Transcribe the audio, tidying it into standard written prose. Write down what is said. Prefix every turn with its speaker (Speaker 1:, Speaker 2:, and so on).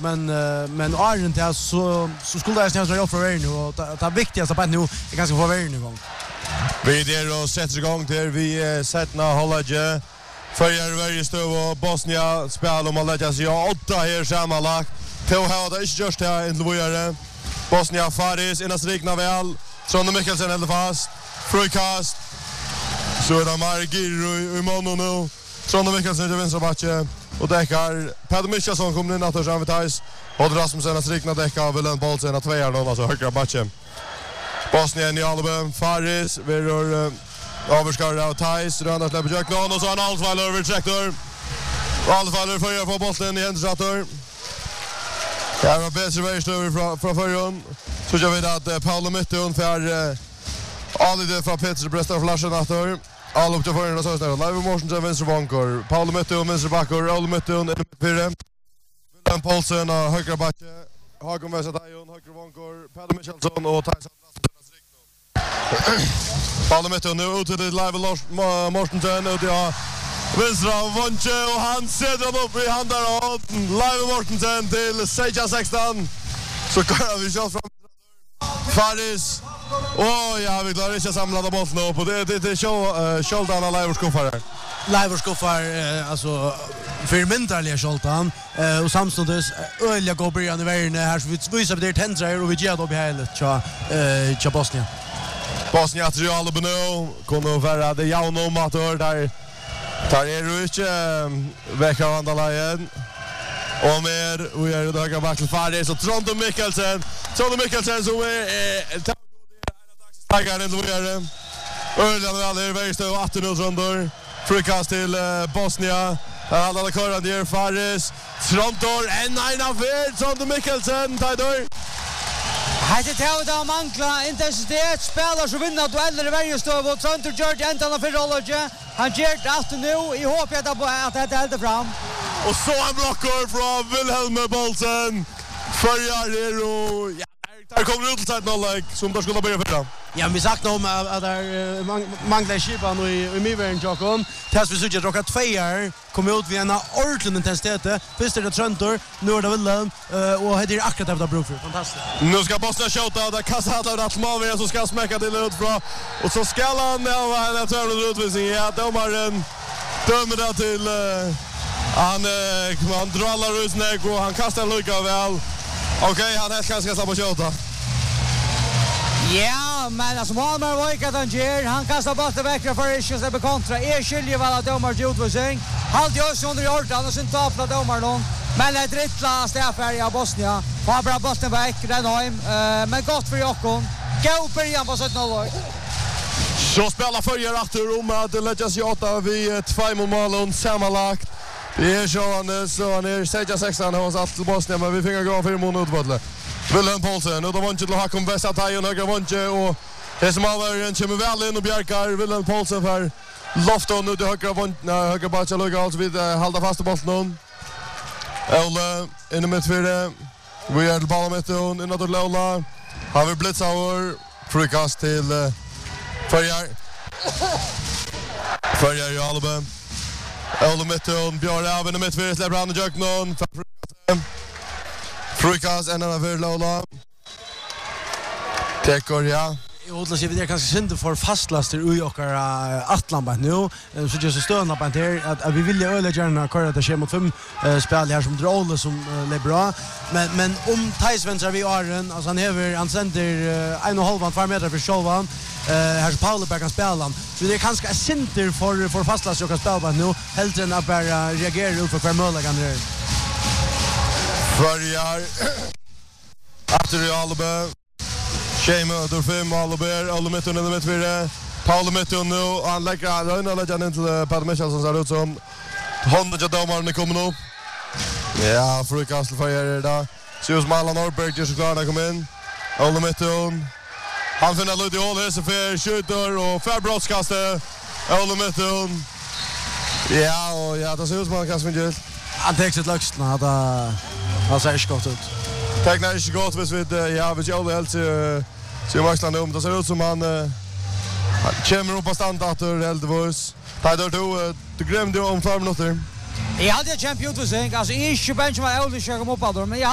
Speaker 1: men Arjen till så skulle jag snälla göra för värn och det viktigaste på nu är ganska få värn igång.
Speaker 2: Vi där och sätter igång där vi sättna hålla för varje stöv och Bosnia spelar om alla sig 8 här sammanlagt. Till har det inte just här in Lvojare. Bosnia Faris innan strikna väl. Trond Mikkelsen håller fast. Frukast. Så är det Margir i mån nu. Trond Mikkelsen till vänstra backe och däckar. Peter Michelsson kommer in att ta Janvitais. Och Rasmussen strikna däckar Wilhelm Paulsen att tvåa då alltså högra backe. Bosnien i Alben Faris vill avskar av Thais runda släpper Jack någon och så han allfall över traktor. Allfall för på bollen i Hendrator. Ja, var bättre väst över från förrun. Så jag vet att Paolo Mitton för all det från Peter Bresta flashen efter. All upp till förrun och så där. Live motion till vänster bankor. Paolo Mitton vänster backor. Paolo Mitton i fyra. Wilhelm Paulsen och högra backe. Hagon Västra Dajon högra bankor. Peter Michelsson och Thais Paolo Mitton nu ut till live Mortensen och ja Vänstra Vonche och han sätter upp i handen och live Mortensen till 16. Så går vi kör fram Faris. Ja, vi klarar inte samla bollen upp och det Scholtan live skuffar.
Speaker 1: Live skuffar alltså för mentala Scholtan och samstundes öliga går början i världen här så vi visar det tändrar och vi ger då behållet tja Bosnien.
Speaker 2: Bosnia trial beno kunde vara det ja no motor där tar ju inte väcka vandalagen och mer vi är då kan vackla färdig så Trond Mikkelsen som är tagar den Lvojare Örland alla väster 18 rundor frukast till Bosnia alla körar där Faris Trondor en av Trond Mikkelsen tar
Speaker 3: Hette Teodor mangla intensitet, spelar så vinner dueller i varje stöv och Trond George ändan av förhållandet. Han ger det att nu i hopp att det helt fram.
Speaker 2: Och så en blockor från Wilhelm Paulsen. Förjar och ja, där kommer ut till 0 som där skulle börja förra.
Speaker 1: Ja, vi sagt om att där manglar skipan och i Mivern Jakob. Tills vi såg att rocka tvåar kom ut vid en ordentlig intensitet. Först är det Tröntor, nu är det Wilhelm och det är akkurat efter Brofer. Fantastiskt.
Speaker 2: Nu ska Bosnia skjuta där kastar att Malmö som ska smäcka till ut bra och så ska han en törn utvisning. Ja, domaren dömer det till han drar rusnäck och han kastar lucka väl. Okej, han är ganska snabb att skjuta.
Speaker 3: Ja, men alltså Malmö var inte att han ger. Han kastar bollen väck för att släppa kontra. Skiljer väl att domar till utvisning. Halt just under Jordan och sen tappar domaren. Men det drittla stäffär i Bosnia. Var bra bollen väck, Renheim. Men gott för Jokon. Gå början på 17-0.
Speaker 2: Så spelar förjar åter om att lägga sig 8 vid 2 mål sammanlagt. Det är så han är 16 hos allt till Bosnia men vi fick gå 4 mål utbadle. Wilhelm Paulsen och då vann till Hakon Västra Dajon högra vanche och det som avgöraren kommer väl in och bjärkar Wilhelm Paulsen för Lofton nu till högra backa lugga alltså vid hålla fast i bollen. Ola in i mittfältet. Vi är till Palmetton in åt Lola. Har vi blitzauer frikast till Förjar i Alben. Ola Mitton Björn av in i mittfältet släpper han och Jack någon frikast en av Lola. Tekor ja.
Speaker 1: Odla sig vidare kanske synd för fastlaster i och Atlanbat nu så just så stöna på där att vi vill ju öle gärna köra det sker mot 5 spel här som Drolle som är bra men om Thais vänster vi Arjen alltså han sänder 1,5 meter för Scholvan här så Paolo kan spela så det är kanske center för fastlaster och spela nu helt än att bara reagera ut för förmölagan där
Speaker 2: Förjar Alba Shema då 5 Alla Mitton in i mittfältet. Paolo Mitton nu han lägger röna in till Peter Michelsson ser ut som Honda domaren kommer upp. Ja, frukast för där. Sjus Marlon Norberg just klar att komma in. Alla Mitton. Han finner Ludde Håll så för skjuter och för brottskaste. Alla Mitton. Ja, det ser ut som han kanske vill.
Speaker 1: Han tar sitt löxt när han ser skott ut.
Speaker 2: Teknar inte gott hvis vi vi Jolle helt så Maxland om det ser ut som han kommer upp på standarder Eldevors. Där då du glömde om 5 minuter.
Speaker 3: Jag hade champion to sing alltså inte bench med Eldevors kom upp då men